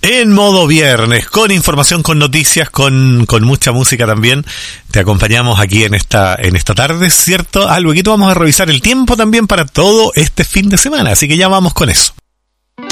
En modo viernes, con información, con noticias, con mucha música también. Te acompañamos aquí en esta tarde, ¿cierto? Luego vamos a revisar el tiempo también para todo este fin de semana, así que ya vamos con eso.